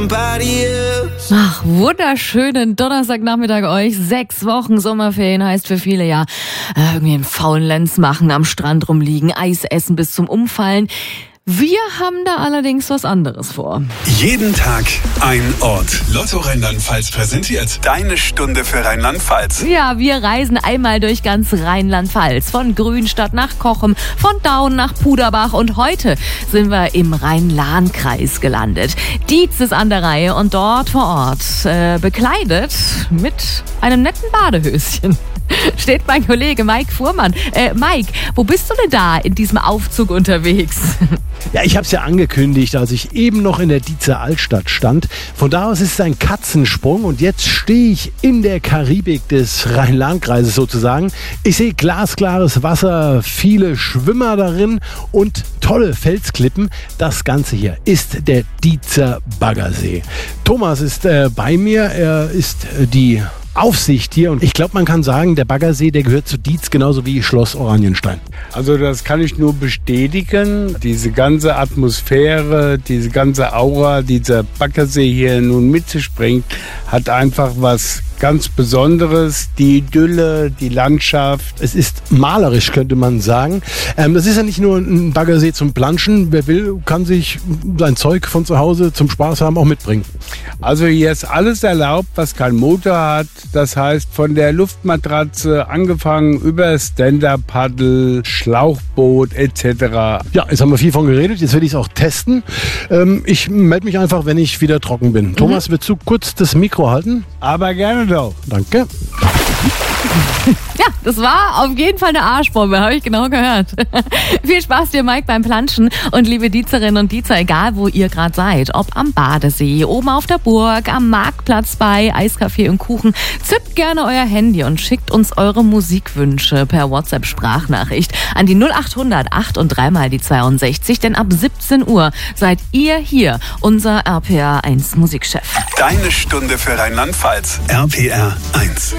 Ach, wunderschönen Donnerstagnachmittag euch. 6 Wochen Sommerferien heißt für viele ja irgendwie einen Faulenz machen, am Strand rumliegen, Eis essen bis zum Umfallen. Wir haben da allerdings was anderes vor. Jeden Tag ein Ort. Lotto Rheinland-Pfalz präsentiert Deine Stunde für Rheinland-Pfalz. Ja, wir reisen einmal durch ganz Rheinland-Pfalz. Von Grünstadt nach Cochem, von Daun nach Puderbach. Und heute sind wir im Rhein-Lahn-Kreis gelandet. Dietz ist an der Reihe und dort vor Ort, bekleidet mit einem netten Badehöschen, steht mein Kollege Mike Fuhrmann. Mike, wo bist du denn da in diesem Aufzug unterwegs? Ja, ich habe es ja angekündigt, als ich eben noch in der Dietzer Altstadt stand. Von da aus ist es ein Katzensprung und jetzt stehe ich in der Karibik des Rhein-Lahn-Kreises sozusagen. Ich sehe glasklares Wasser, viele Schwimmer darin und tolle Felsklippen. Das Ganze hier ist der Dietzer Baggersee. Thomas ist bei mir, er ist die Aufsicht hier und ich glaube, man kann sagen, der Baggersee, der gehört zu Dietz genauso wie Schloss Oranienstein. Also das kann ich nur bestätigen. Diese ganze Atmosphäre, diese ganze Aura, dieser Baggersee hier nun mit sich bringt, hat einfach was ganz Besonderes, die Idylle, die Landschaft. Es ist malerisch, könnte man sagen. Das ist ja nicht nur ein Baggersee zum Planschen. Wer will, kann sich sein Zeug von zu Hause zum Spaß haben auch mitbringen. Also hier ist alles erlaubt, was kein Motor hat. Das heißt, von der Luftmatratze angefangen über Stand-Up-Paddle, Schlauchboot etc. Ja, jetzt haben wir viel von geredet. Jetzt will ich es auch testen. Ich melde mich einfach, wenn ich wieder trocken bin. Thomas, willst du kurz das Mikro halten? Aber gerne doch. Danke. Ja, das war auf jeden Fall eine Arschbombe, habe ich genau gehört. Viel Spaß dir, Mike, beim Planschen. Und liebe Dietzerinnen und Dietzer, egal wo ihr gerade seid, ob am Badesee, oben auf der Burg, am Marktplatz bei Eiskaffee und Kuchen, zückt gerne euer Handy und schickt uns eure Musikwünsche per WhatsApp-Sprachnachricht an die 0800 8 und 3 mal die 62, denn ab 17 Uhr seid ihr hier, unser RPR 1 Musikchef. Deine Stunde für Rheinland-Pfalz. RPR 1.